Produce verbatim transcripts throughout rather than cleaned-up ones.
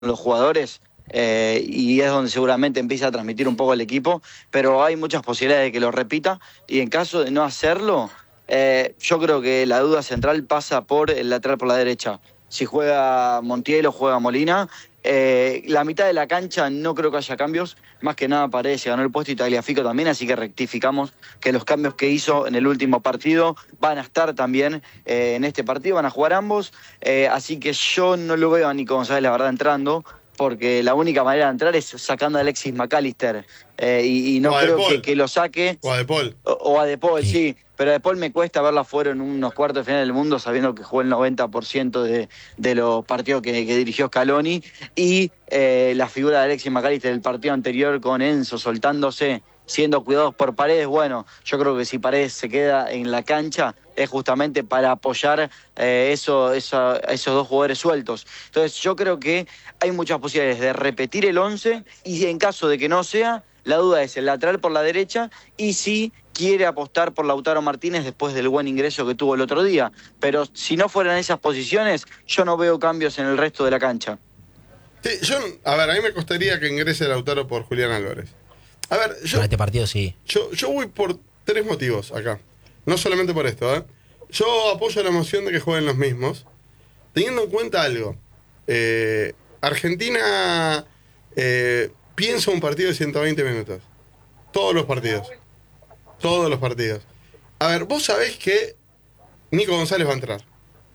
los jugadores eh, y es donde seguramente empieza a transmitir un poco el equipo, pero hay muchas posibilidades de que lo repita y en caso de no hacerlo, eh, yo creo que la duda central pasa por el lateral por la derecha. Si juega Montiel o juega Molina, eh, la mitad de la cancha no creo que haya cambios, más que nada Paredes ganó el puesto y Tagliafico también, así que rectificamos que los cambios que hizo en el último partido van a estar también eh, en este partido, van a jugar ambos, eh, así que yo no lo veo a Nico González la verdad entrando, porque la única manera de entrar es sacando a Alexis McAllister, eh, y, y no creo que, que lo saque. O a De Paul. O, o a De Paul, sí. sí. Pero a De Paul me cuesta verlo afuera en unos cuartos de final del mundo, sabiendo que jugó el noventa por ciento de, de los partidos que, que dirigió Scaloni. Y eh, la figura de Alexis McAllister del partido anterior con Enzo soltándose, siendo cuidados por Paredes, bueno, yo creo que si Paredes se queda en la cancha es justamente para apoyar eh, eso, eso, esos dos jugadores sueltos. Entonces yo creo que hay muchas posibilidades de repetir el once y en caso de que no sea, la duda es el lateral por la derecha y si quiere apostar por Lautaro Martínez después del buen ingreso que tuvo el otro día. Pero si no fueran esas posiciones, yo no veo cambios en el resto de la cancha. Sí, yo, a ver, a mí me costaría que ingrese Lautaro por Julián Álvarez. A ver, yo... Para este partido sí. Yo, yo voy por tres motivos acá. No solamente por esto, ¿eh? Yo apoyo la moción de que jueguen los mismos, teniendo en cuenta algo. Eh, Argentina eh, piensa un partido de ciento veinte minutos. Todos los partidos. Todos los partidos. A ver, vos sabés que Nico González va a entrar.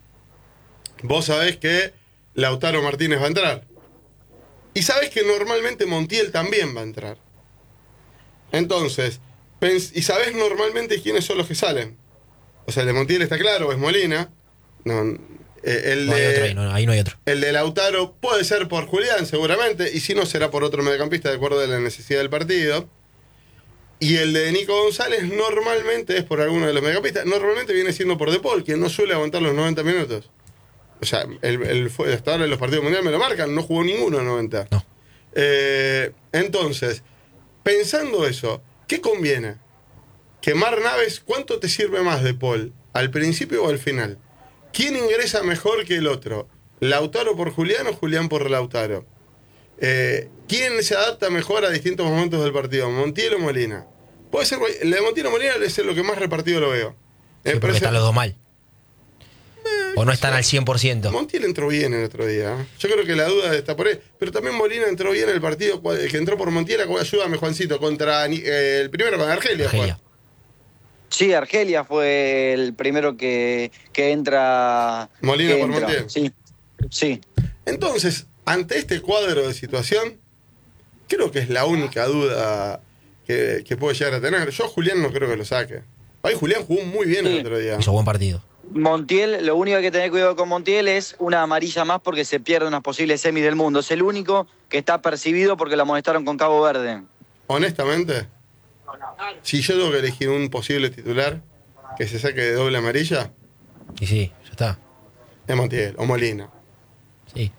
Vos sabés que Lautaro Martínez va a entrar. Y sabés que normalmente Montiel también va a entrar. Entonces, y sabés normalmente quiénes son los que salen. O sea, el de Montiel está claro, es Molina. No, eh, el no de, hay otro ahí, no, ahí no hay otro. El de Lautaro puede ser por Julián, seguramente. Y si no, será por otro mediocampista, de acuerdo a la necesidad del partido. Y el de Nico González normalmente es por alguno de los mediocampistas. Normalmente viene siendo por De Paul, quien no suele aguantar los noventa minutos. O sea, el, el, hasta ahora en los partidos mundiales me lo marcan, no jugó ninguno noventa. No. Eh, entonces, pensando eso, ¿qué conviene? Quemar naves, ¿cuánto te sirve más De Paul? ¿Al principio o al final? ¿Quién ingresa mejor que el otro? ¿Lautaro por Julián o Julián por Lautaro? Eh, ¿Quién se adapta mejor a distintos momentos del partido? ¿Montiel o Molina? Puede ser, el de Montiel o Molina es lo que más repartido lo veo. Sí, porque parece... están los dos mal. Eh, o no están al cien por ciento. Montiel entró bien el otro día. ¿eh? Yo creo que la duda está por ahí. Pero también Molina entró bien en el partido que entró por Montiel. Ayúdame, Juancito, contra eh, el primero con Argelia. Argelia. Sí, Argelia fue el primero que, que entra. Molina que por entra. Montiel. Sí, sí. Entonces, ante este cuadro de situación, creo que es la única duda que, que puede llegar a tener. Yo a Julián no creo que lo saque. Ay, Julián jugó muy bien sí. el otro día. Hizo buen partido. Montiel, lo único que hay que tener cuidado con Montiel es una amarilla más porque se pierde unas posibles semis del mundo. Es el único que está percibido porque lo amonestaron con Cabo Verde. Honestamente, si yo tengo que elegir un posible titular que se saque de doble amarilla, y sí, ya está. Es Montiel o Molina. Sí.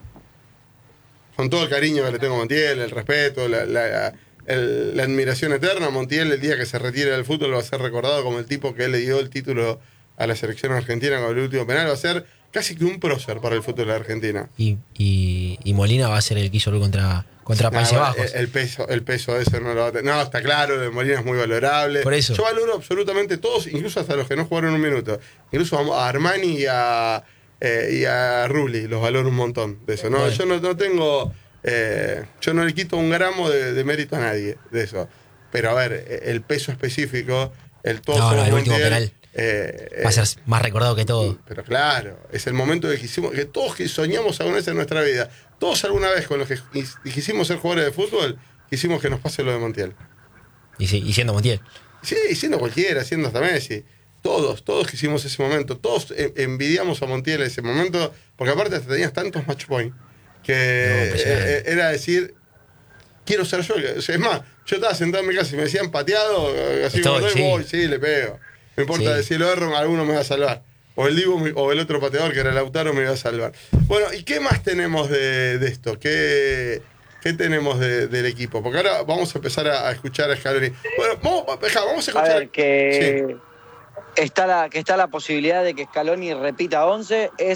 Con todo el cariño que le tengo a Montiel, el respeto, la, la, el, la admiración eterna, Montiel el día que se retire del fútbol va a ser recordado como el tipo que le dio el título a la selección argentina con el último penal. Va a ser casi que un prócer para el fútbol de Argentina. Y, y, y Molina va a ser el que hizo el contra, contra Países no, Bajos. El, el, peso, el peso de eso no lo va a tener. No, está claro, el de Molina es muy valorable. Por eso. Yo valoro absolutamente todos, incluso hasta los que no jugaron un minuto. Incluso a Armani y a, eh, y a Rulli, los valoro un montón de eso. No, bueno. Yo no, no tengo... Eh, yo no le quito un gramo de, de mérito a nadie de eso. Pero a ver, el peso específico, el todo no, no, el mundial, último penal eh, va a ser más recordado que todo. Pero claro, es el momento de que hicimos, que todos que soñamos alguna vez en nuestra vida, todos alguna vez con los que quisimos ser jugadores de fútbol, quisimos que nos pase lo de Montiel. Y sí, y siendo Montiel. Sí, y siendo cualquiera, siendo hasta Messi. Todos, todos quisimos ese momento, todos envidiamos a Montiel ese momento, porque aparte hasta tenías tantos match point que no, pues eh, era decir, quiero ser yo. Es más, yo estaba sentado en mi casa y me decían pateado, así Estoy, como estoy, sí. voy, sí, le pego. No importa, sí. Si lo erro, alguno me va a salvar. O el Divo o el otro pateador, que era Lautaro, me va a salvar. Bueno, ¿y qué más tenemos de, de esto? ¿Qué, qué tenemos de, del equipo? Porque ahora vamos a empezar a, a escuchar a Scaloni. Bueno, vamos, vamos a escuchar. A ver, que... Sí. Está la, que está la posibilidad de que Scaloni repita once, es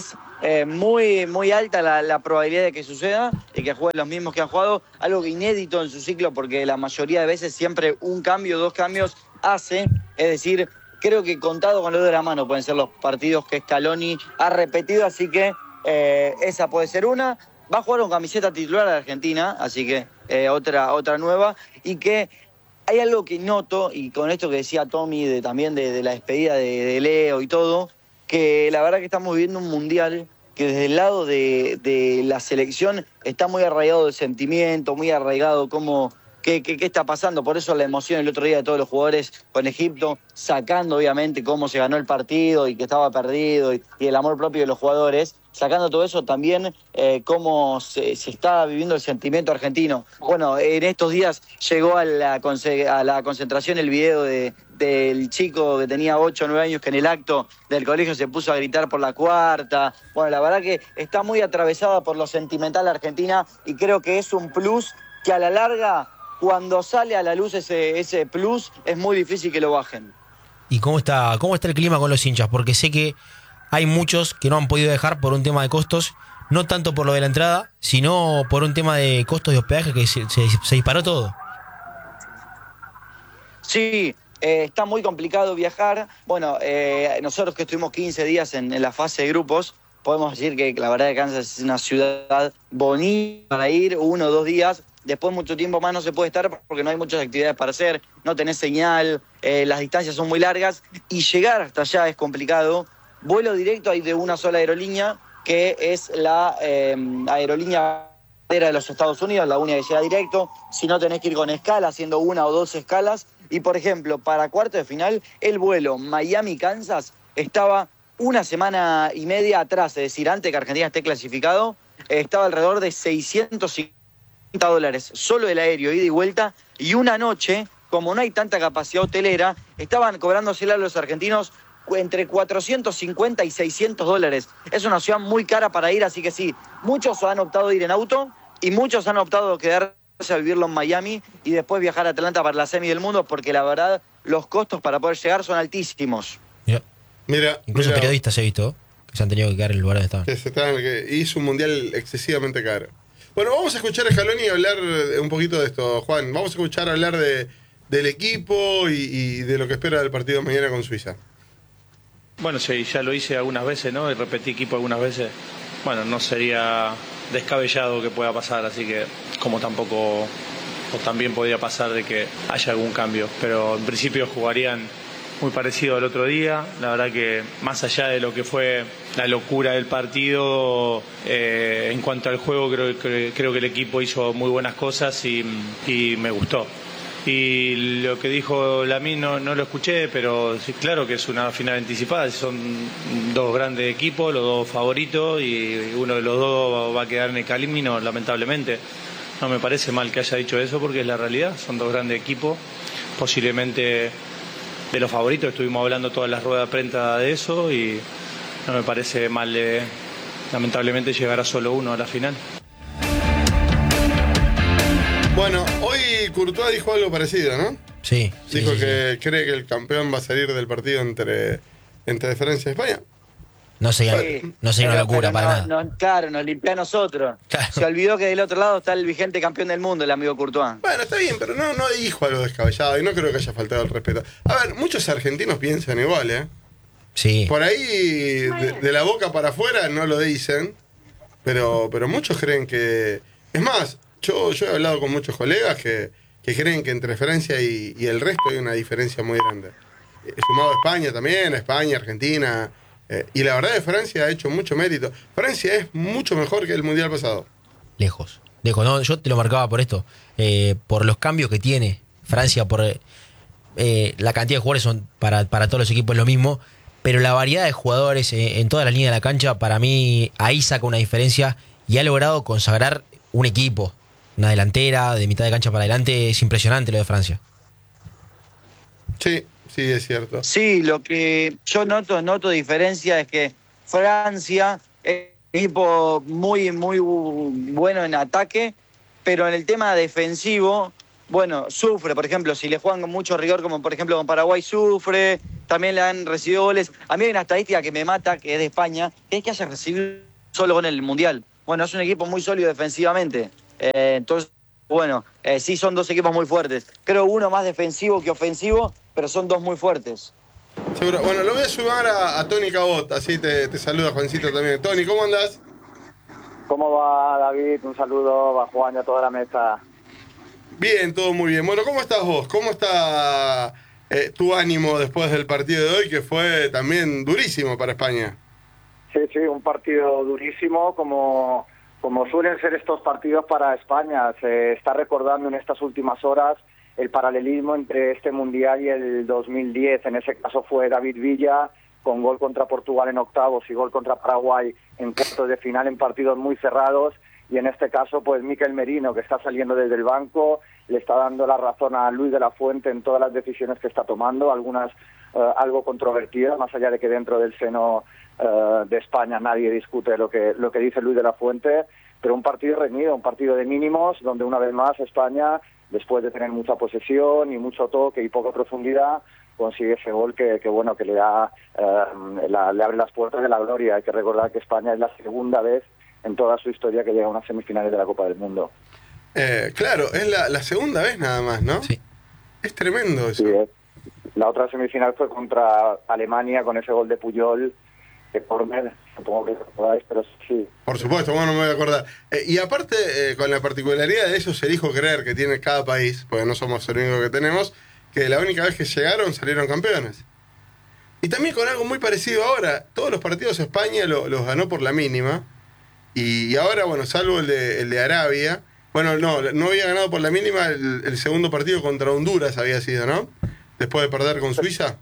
eh, muy, muy alta la, la probabilidad de que suceda y que jueguen los mismos que han jugado, algo inédito en su ciclo porque la mayoría de veces siempre un cambio, dos cambios hace, es decir, creo que contado con los dedos de la mano pueden ser los partidos que Scaloni ha repetido, así que eh, esa puede ser una. Va a jugar con camiseta titular a Argentina, así que eh, otra, otra nueva, y que hay algo que noto, y con esto que decía Tommy de, también de, de la despedida de, de Leo y todo, que la verdad que estamos viviendo un mundial que desde el lado de, de la selección está muy arraigado el sentimiento, muy arraigado cómo, qué, qué, qué está pasando. Por eso la emoción el otro día de todos los jugadores con Egipto, sacando obviamente cómo se ganó el partido y que estaba perdido, y, y el amor propio de los jugadores. Sacando todo eso también, eh, cómo se, se está viviendo el sentimiento argentino. Bueno, en estos días llegó a la, a la concentración el video de, del chico que tenía ocho o nueve años que en el acto del colegio se puso a gritar por la cuarta. Bueno, la verdad que está muy atravesada por lo sentimental Argentina y creo que es un plus que a la larga, cuando sale a la luz ese, ese plus, es muy difícil que lo bajen. ¿Y cómo está, cómo está el clima con los hinchas? Porque sé que hay muchos que no han podido dejar por un tema de costos, no tanto por lo de la entrada, sino por un tema de costos de hospedaje que se, se, se disparó todo. Sí, eh, está muy complicado viajar. Bueno, eh, nosotros que estuvimos quince días en, en la fase de grupos, podemos decir que la verdad que Kansas es una ciudad bonita para ir uno o dos días. Después mucho tiempo más no se puede estar porque no hay muchas actividades para hacer, no tenés señal, eh, las distancias son muy largas y llegar hasta allá es complicado. Vuelo directo hay de una sola aerolínea, que es la eh, aerolínea de los Estados Unidos, la única que llega directo. Si no, tenés que ir con escala, haciendo una o dos escalas. Y, por ejemplo, para cuarto de final, el vuelo Miami-Kansas estaba una semana y media atrás, es decir, antes que Argentina esté clasificado, eh, estaba alrededor de seiscientos cincuenta dólares, solo el aéreo, ida y vuelta. Y una noche, como no hay tanta capacidad hotelera, estaban cobrándosela a los argentinos entre cuatrocientos cincuenta y seiscientos dólares. Es una ciudad muy cara para ir, así que sí, muchos han optado a ir en auto y muchos han optado a quedarse a vivirlo en Miami y después viajar a Atlanta para la semi del mundo, porque la verdad los costos para poder llegar son altísimos. Mira, Mira, incluso mira, periodistas he visto que se han tenido que quedar en el lugar donde estaban. que se estaban, que hizo un mundial excesivamente caro. Bueno, vamos a escuchar a Scaloni y hablar un poquito de esto, Juan. Vamos a escuchar hablar de, del equipo y, y de lo que espera del partido mañana con Suiza. Bueno, sí, ya lo hice algunas veces, ¿no? Y repetí equipo algunas veces. Bueno, no sería descabellado que pueda pasar, así que como tampoco, o también podría pasar de que haya algún cambio. Pero en principio jugarían muy parecido al otro día. La verdad que más allá de lo que fue la locura del partido, eh, en cuanto al juego creo, creo, creo que el equipo hizo muy buenas cosas y, y me gustó. Y lo que dijo Lamine no, no lo escuché, pero sí, claro que es una final anticipada. Son dos grandes equipos, los dos favoritos, y uno de los dos va a quedar en el camino, lamentablemente. No me parece mal que haya dicho eso porque es la realidad. Son dos grandes equipos, posiblemente de los favoritos. Estuvimos hablando todas las ruedas de prensa de eso y no me parece mal, eh, lamentablemente, llegar a solo uno a la final. Bueno, hoy Courtois dijo algo parecido, ¿no? Sí. sí dijo sí, que sí. cree que el campeón va a salir del partido entre, entre Francia y España. No sería, Sí, no sería pero, una locura pero para no, nada. no, claro, nos limpia a nosotros. Claro. Se olvidó que del otro lado está el vigente campeón del mundo, el amigo Courtois. Bueno, está bien, pero no, no dijo algo descabellado y no creo que haya faltado el respeto. A ver, muchos argentinos piensan igual, ¿eh? Sí. Por ahí, de, de la boca para afuera, no lo dicen, pero, pero muchos creen que... Es más, yo, yo he hablado con muchos colegas que, que creen que entre Francia y, y el resto hay una diferencia muy grande. Eh, Sumado a España también, España, Argentina... Eh, y la verdad es que Francia ha hecho mucho mérito. Francia es mucho mejor que el Mundial pasado. Lejos. Lejos. No, yo te lo marcaba por esto. Eh, por los cambios que tiene Francia, por eh, la cantidad de jugadores, son para, para todos los equipos lo mismo. Pero la variedad de jugadores eh, en toda la línea de la cancha, para mí, ahí saca una diferencia y ha logrado consagrar un equipo. Una delantera, de mitad de cancha para adelante. Es impresionante lo de Francia. Sí. Sí, es cierto. Sí, lo que yo noto, noto diferencia es que Francia es un equipo muy, muy bueno en ataque, pero en el tema defensivo, bueno, sufre. Por ejemplo, si le juegan con mucho rigor, como por ejemplo con Paraguay, sufre. También le han recibido goles. A mí hay una estadística que me mata, que es de España, que es que haya recibido solo con el Mundial. Bueno, es un equipo muy sólido defensivamente. Eh, entonces, bueno, eh, sí son dos equipos muy fuertes. Creo uno más defensivo que ofensivo, pero son dos muy fuertes. Seguro. Bueno, lo voy a sumar a, a Tony Cabot, así te, te saluda Juancito también. Tony, ¿cómo andás? ¿Cómo va, David? Un saludo, va Juan y a toda la mesa. Bien, todo muy bien. Bueno, ¿cómo estás vos? ¿Cómo está eh, tu ánimo después del partido de hoy, que fue también durísimo para España? Sí, sí, un partido durísimo, como, como suelen ser estos partidos para España. Se está recordando en estas últimas horas el paralelismo entre este Mundial y el dos mil diez. En ese caso fue David Villa, con gol contra Portugal en octavos y gol contra Paraguay en cuartos de final, en partidos muy cerrados. Y en este caso, pues Mikel Merino, que está saliendo desde el banco, le está dando la razón a Luis de la Fuente en todas las decisiones que está tomando, algunas uh, algo controvertidas, más allá de que dentro del seno uh, de España nadie discute lo que, lo que dice Luis de la Fuente, pero un partido reñido, un partido de mínimos, donde una vez más España, después de tener mucha posesión y mucho toque y poca profundidad, consigue ese gol que, que bueno, que le da uh, la, le abre las puertas de la gloria. Hay que recordar que España es la segunda vez en toda su historia que llega a unas semifinales de la Copa del Mundo. Eh, claro, es la, la segunda vez nada más, ¿no? Sí. Es tremendo eso. Sí, es. La otra semifinal fue contra Alemania con ese gol de Puyol, de córner, supongo que recordáis, pero sí. Por supuesto, bueno, no me voy a acordar. Eh, y aparte, eh, con la particularidad de ellos, elijo creer que tiene cada país, porque no somos el único que tenemos, que la única vez que llegaron salieron campeones. Y también con algo muy parecido ahora, todos los partidos España lo, los ganó por la mínima, y, y ahora, bueno, salvo el de, el de Arabia, bueno, no, no había ganado por la mínima, el, el segundo partido contra Honduras había sido, ¿no? Después de perder con Suiza.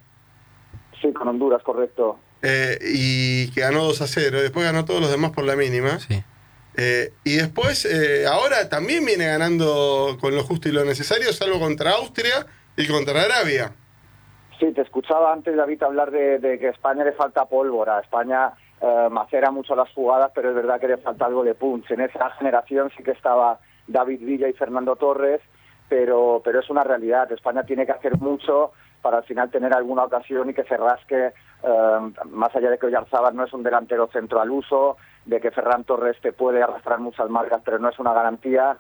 Sí, con Honduras, correcto. Eh, y que ganó dos a cero, después ganó todos los demás por la mínima. Sí. Eh, y después, eh, ahora también viene ganando con lo justo y lo necesario, salvo contra Austria y contra Arabia. Sí, te escuchaba antes, David, hablar de, de que a España le falta pólvora. España eh, macera mucho las jugadas, pero es verdad que le falta algo de punch. En esa generación sí que estaba David Villa y Fernando Torres, pero, pero es una realidad. España tiene que hacer mucho para al final tener alguna ocasión y que se rasque, eh, más allá de que Oyarzábal no es un delantero centro al uso, de que Ferran Torres te puede arrastrar muchas marcas, pero no es una garantía.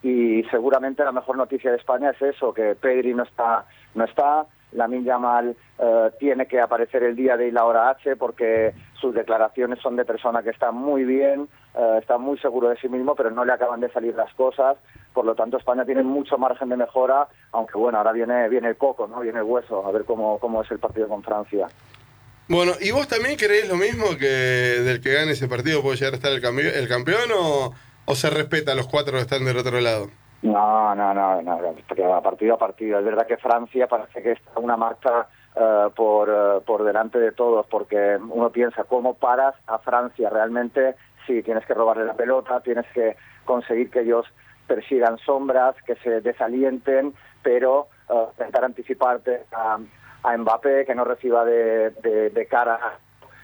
Y seguramente la mejor noticia de España es eso, que Pedri no está, no está, Lamine Yamal eh, tiene que aparecer el día de y la hora H, porque sus declaraciones son de persona que está muy bien, eh, está muy seguro de sí mismo, pero no le acaban de salir las cosas. Por lo tanto, España tiene mucho margen de mejora, aunque bueno, ahora viene viene el coco, ¿no? Viene el hueso, a ver cómo, cómo es el partido con Francia. Bueno, ¿y vos también creéis lo mismo, que del que gane ese partido puede llegar a estar el, campe- el campeón, o, o se respeta a los cuatro que están del otro lado? No, no, no, no, porque a partido a partido. Es verdad que Francia parece que está una marca uh, por, uh, por delante de todos, porque uno piensa, ¿cómo paras a Francia? Realmente sí, tienes que robarle la pelota, tienes que conseguir que ellos persigan sombras, que se desalienten, pero uh, intentar anticiparte a, a Mbappé, que no reciba de, de, de cara.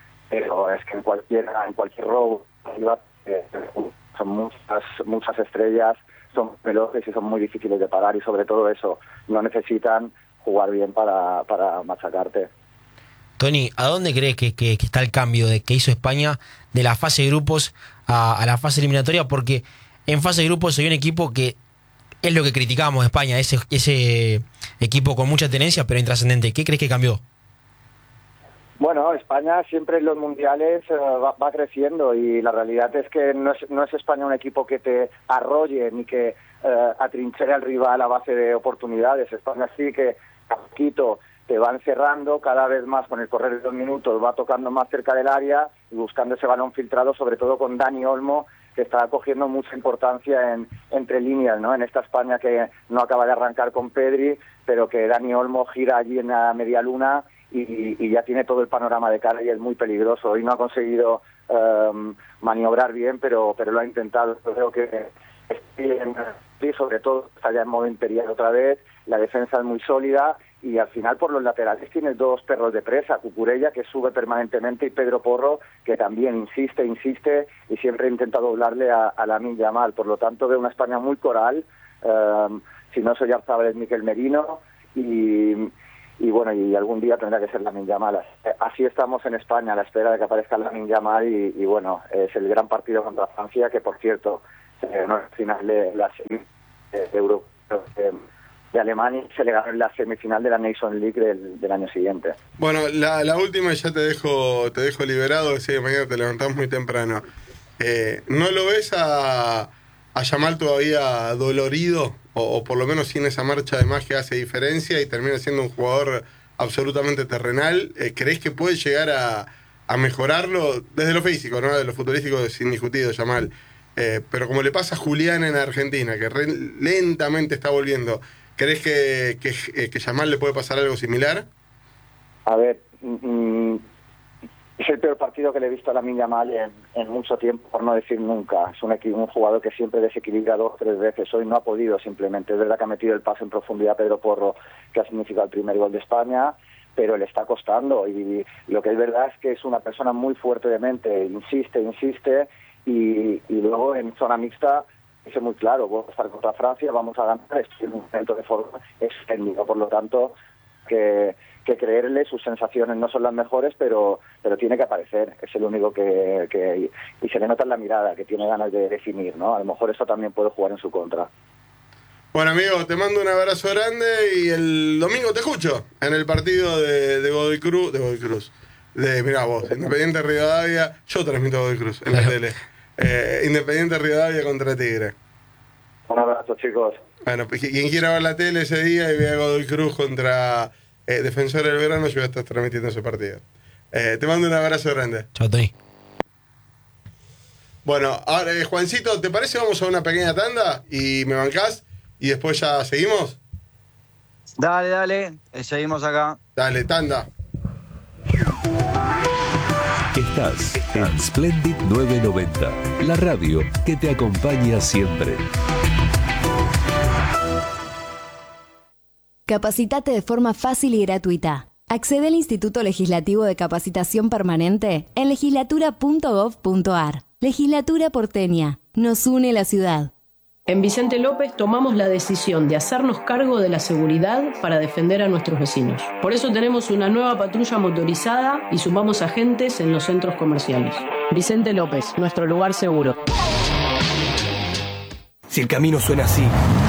Pero es que en cualquier, en cualquier robo eh, son muchas, muchas estrellas, son veloces y son muy difíciles de parar, y sobre todo eso, no necesitan jugar bien para, para machacarte. Tony, ¿a dónde crees que, que, que está el cambio de que hizo España de la fase de grupos a, a la fase eliminatoria? Porque en fase de grupos hay un equipo que es lo que criticábamos de España, ese, ese equipo con mucha tenencia pero intrascendente. ¿Qué crees que cambió? Bueno, España siempre en los mundiales uh, va, va creciendo, y la realidad es que no es, no es España un equipo que te arrolle ni que uh, atrinchere al rival a base de oportunidades. España sí que a poquito te va encerrando, cada vez más con el correr de dos minutos va tocando más cerca del área y buscando ese balón filtrado, sobre todo con Dani Olmo, que está cogiendo mucha importancia en, entre líneas, ¿no? En esta España que no acaba de arrancar con Pedri, pero que Dani Olmo gira allí en la media luna y, y ya tiene todo el panorama de cara y es muy peligroso. Hoy no ha conseguido um, maniobrar bien, pero pero lo ha intentado. Yo creo que sí, sobre todo está ya en modo imperial otra vez, la defensa es muy sólida, y al final por los laterales tiene dos perros de presa, Cucurella, que sube permanentemente, y Pedro Porro, que también insiste, insiste y siempre intenta doblarle a, a Lamine Yamal. Por lo tanto, veo una España muy coral. Um, si no soy Oyarzábal es Mikel Merino, y y bueno, y algún día tendrá que ser Lamine Yamal. Así estamos en España a la espera de que aparezca Lamine Yamal y, y bueno, es el gran partido contra Francia, que por cierto, eh, no es final de la semi de Euro de, de Alemania, se le ganó en la semifinal de la Nations League del, del año siguiente. Bueno, la, la última ya te dejo te dejo liberado, que sí, mañana te levantamos muy temprano. Eh, ¿No lo ves a, a Yamal todavía dolorido? O, o por lo menos sin esa marcha de magia que hace diferencia y termina siendo un jugador absolutamente terrenal. Eh, ¿Crees que puede llegar a, a mejorarlo desde lo físico, no? De lo futbolístico es indiscutido, Yamal. Eh, pero como le pasa a Julián en Argentina, que re, lentamente está volviendo, ¿crees que, que, que Yamal le puede pasar algo similar? A ver, mmm, es el peor partido que le he visto a Lamine Yamal en, en mucho tiempo, por no decir nunca. Es un, un jugador que siempre desequilibra dos o tres veces. Hoy no ha podido simplemente. Es verdad que ha metido el pase en profundidad Pedro Porro, que ha significado el primer gol de España, pero le está costando. Y lo que es verdad es que es una persona muy fuerte de mente. Insiste, insiste, y, y luego en zona mixta es muy claro. Vamos a estar contra Francia, vamos a ganar. Estoy en un momento de forma técnico, por lo tanto, que... que creerle, sus sensaciones no son las mejores, pero pero tiene que aparecer, es el único que, que... Y se le nota en la mirada, que tiene ganas de definir, ¿no? A lo mejor eso también puede jugar en su contra. Bueno, amigo, te mando un abrazo grande y el domingo te escucho en el partido de, de Godoy Cruz, de Godoy Cruz, de, mirá vos, Independiente Rivadavia, yo transmito Godoy Cruz en la tele, eh, Independiente Rivadavia contra Tigre. Un abrazo, chicos. Bueno, quien quiera ver la tele ese día y vea Godoy Cruz contra... Eh, Defensor del Verano, yo voy a estar transmitiendo ese partido. Eh, te mando un abrazo grande. Chao, Tony. Bueno, ahora, eh, Juancito, ¿te parece? Vamos a una pequeña tanda y me bancás y después ya seguimos. Dale, dale, eh, seguimos acá. Dale, tanda. Estás en Splendid novecientos noventa, la radio que te acompaña siempre. Capacitate de forma fácil y gratuita. Accede al Instituto Legislativo de Capacitación Permanente en legislatura punto gov punto ar. Legislatura porteña. Nos une la ciudad. En Vicente López tomamos la decisión de hacernos cargo de la seguridad para defender a nuestros vecinos. Por eso tenemos una nueva patrulla motorizada y sumamos agentes en los centros comerciales. Vicente López, nuestro lugar seguro. Si el camino suena así,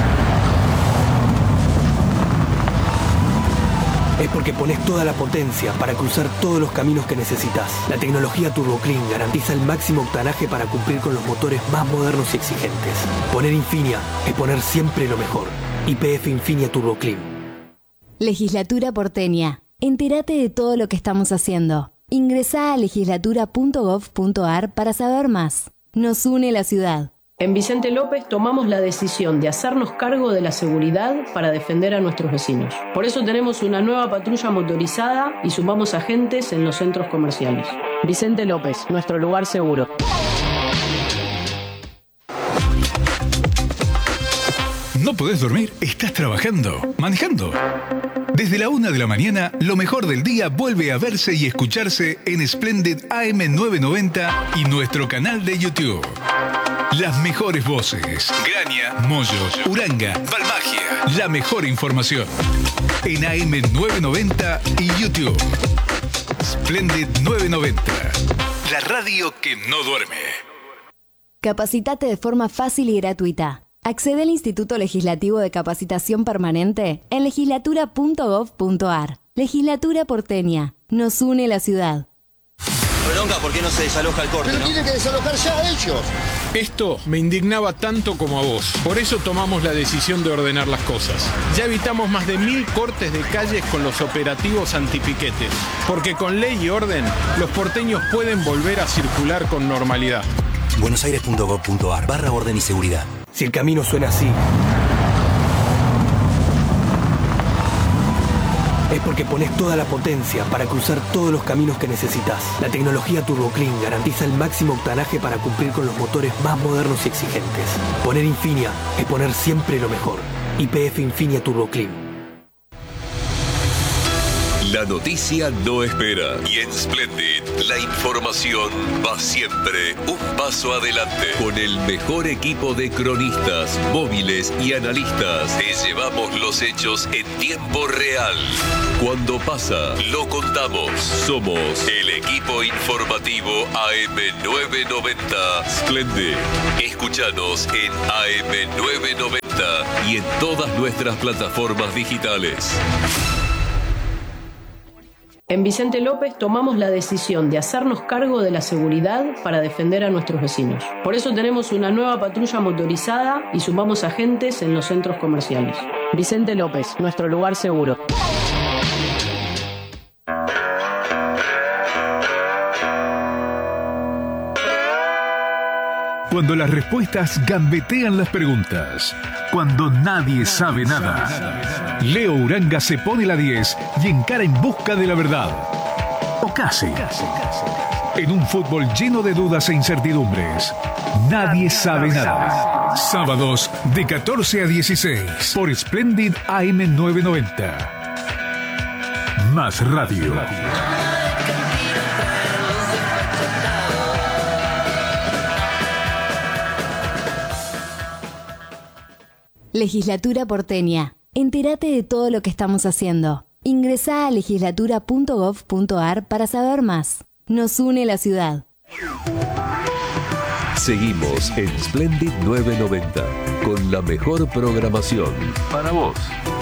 es porque pones toda la potencia para cruzar todos los caminos que necesitas. La tecnología Turbo Clean garantiza el máximo octanaje para cumplir con los motores más modernos y exigentes. Poner Infinia es poner siempre lo mejor. Y P F Infinia Turbo Clean. Legislatura porteña. Entérate de todo lo que estamos haciendo. Ingresá a legislatura punto gov punto ar para saber más. Nos une la ciudad. En Vicente López tomamos la decisión de hacernos cargo de la seguridad para defender a nuestros vecinos. Por eso tenemos una nueva patrulla motorizada y sumamos agentes en los centros comerciales. Vicente López, nuestro lugar seguro. ¿No podés dormir? ¿Estás trabajando? ¿Manejando? Desde la una de la mañana, lo mejor del día vuelve a verse y escucharse en Splendid A M novecientos noventa y nuestro canal de YouTube. Las mejores voces. Graña, Moyo, Uranga, Balmagia. La mejor información. En A M novecientos noventa y YouTube. Splendid novecientos noventa. La radio que no duerme. Capacitate de forma fácil y gratuita. Accede al Instituto Legislativo de Capacitación Permanente en legislatura punto gov punto ar. Legislatura porteña. Nos une la ciudad. Bronca, ¿por qué no se desaloja el corte? Pero ¿no? tiene que desalojar ya ellos. Esto me indignaba tanto como a vos. Por eso tomamos la decisión de ordenar las cosas. Ya evitamos más de mil cortes de calles con los operativos antipiquetes. Porque con ley y orden, los porteños pueden volver a circular con normalidad. buenosaires punto gov punto ar barra orden y seguridad. Si el camino suena así, es porque pones toda la potencia para cruzar todos los caminos que necesitas. La tecnología Turbo Clean garantiza el máximo octanaje para cumplir con los motores más modernos y exigentes. Poner Infinia es poner siempre lo mejor. Y P F Infinia Turbo Clean. La noticia no espera y en Splendid la información va siempre un paso adelante. Con el mejor equipo de cronistas, móviles y analistas te llevamos los hechos en tiempo real. Cuando pasa, lo contamos. Somos el equipo informativo A M novecientos noventa Splendid. Escúchanos en A M novecientos noventa y en todas nuestras plataformas digitales. En Vicente López tomamos la decisión de hacernos cargo de la seguridad para defender a nuestros vecinos. Por eso tenemos una nueva patrulla motorizada y sumamos agentes en los centros comerciales. Vicente López, nuestro lugar seguro. Cuando las respuestas gambetean las preguntas. Cuando nadie sabe nada. Leo Uranga se pone la diez y encara en busca de la verdad. O casi. En un fútbol lleno de dudas e incertidumbres. Nadie sabe nada. Sábados de catorce a dieciséis por Splendid A M novecientos noventa. Más radio. Legislatura porteña. Entérate de todo lo que estamos haciendo. Ingresá a legislatura punto gov punto ar para saber más. Nos une la ciudad. Seguimos en Splendid novecientos noventa con la mejor programación para vos.